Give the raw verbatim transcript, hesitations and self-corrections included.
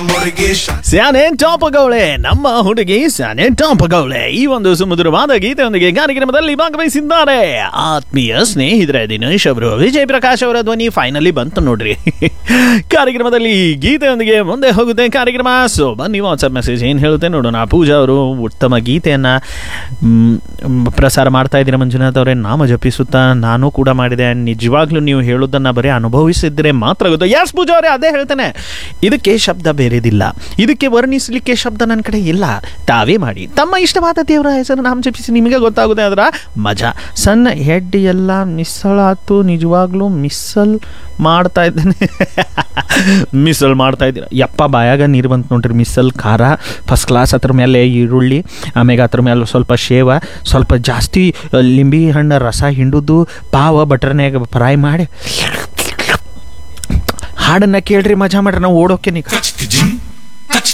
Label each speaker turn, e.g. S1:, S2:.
S1: ಸ್ಯಾನೆ ಟಾಪಗೌಳೆ ನಮ್ಮ ಹುಡುಗಿ ಸ್ಯಾನೆ ಟಾಪಗೌಳೆ ಈ ಒಂದು ಸುಮಧುರವಾದ ಗೀತೆಯೊಂದಿಗೆ ಕಾರ್ಯಕ್ರಮದಲ್ಲಿ ಭಾಗವಹಿಸಿದ್ದಾರೆ ಆತ್ಮೀಯ ಸ್ನೇಹಿತರೆ ದಿನೇಶ್ ಅವರು. ವಿಜಯ್ ಪ್ರಕಾಶ್ ಅವರ ಧ್ವನಿ ಫೈನಲಿ ಬಂತು ನೋಡ್ರಿ ಕಾರ್ಯಕ್ರಮದಲ್ಲಿ ಗೀತೆಯೊಂದಿಗೆ ಮುಂದೆ ಹೋಗುತ್ತೆ ಕಾರ್ಯಕ್ರಮ. ಸೊ ಬನ್ನಿ ವಾಟ್ಸಪ್ ಮೆಸೇಜ್ ಏನು ಹೇಳುತ್ತೆ ನೋಡೋಣ. ಪೂಜಾ ಅವರು ಉತ್ತಮ ಗೀತೆಯನ್ನ ಪ್ರಸಾರ ಮಾಡ್ತಾ ಇದ್ದೀರಾ ಮಂಜುನಾಥ್ ಅವರೇ. ನಾಮ ಜಪಿಸುತ್ತಾ ನಾನು ಕೂಡ ಮಾಡಿದೆ. ನಿಜವಾಗ್ಲೂ ನೀವು ಹೇಳೋದನ್ನ ಬರೀ ಅನುಭವಿಸಿದ್ರೆ ಮಾತ್ರ ಗೊತ್ತು. ಯಾಸ್ ಪೂಜಾ ಅವರೇ ಅದೇ ಹೇಳ್ತೇನೆ, ಇದಕ್ಕೆ ಶಬ್ದ ಬೇರೆದಿಲ್ಲ, ಇದಕ್ಕೆ ವರ್ಣಿಸಲಿಕ್ಕೆ ಶಬ್ದ ನನ್ನ ಕಡೆ ಇಲ್ಲ. ತಾವೇ ಮಾಡಿ ತಮ್ಮ ಇಷ್ಟವಾದ ದೇವರ ಹೆಸರು ನಾಮ ಜಪಿಸಿ, ನಿಮಗೆ ಗೊತ್ತಾಗುತ್ತೆ ಅದರ ಮಜಾ. ಸಣ್ಣ ಹೆಡ್ ಎಲ್ಲ ಮಿಸ್ಸಲಾತು, ನಿಜವಾಗ್ಲೂ ಮಿಸ್ಸಲ್ ಮಾಡ್ತಾ ಇದ್ದೇನೆ ಮಿಸ್ಸಲ್ ಮಾಡ್ತಾ ಇದ್ದೀರ ಯಪ್ಪ, ಬಾಯಾಗ ನೀರು ಬಂತು ನೋಡ್ರಿ. ಮಿಸ್ಸಲ್ ಖಾರ ಫಸ್ಟ್ ಕ್ಲಾಸ್, ಅದ್ರ ಮೇಲೆ ಈರುಳ್ಳಿ, ಆಮೇಲೆ ಅದ್ರ ಮೇಲೆ ಸ್ವಲ್ಪ ಶೇವ, ಸ್ವಲ್ಪ ಜಾಸ್ತಿ ಲಿಂಬಿ ಹಣ್ಣು ರಸ ಹಿಂಡುದು, ಪಾವ ಬಟರ್ನ್ಯಾಗ ಫ್ರೈ ಮಾಡಿ ಹಾಡನ್ನ ಕೇಳ್ರಿ, ಮಜಾ ಮಾಡ್ರಿ. ನಾವು ಓಡೋಕೆ ನೀ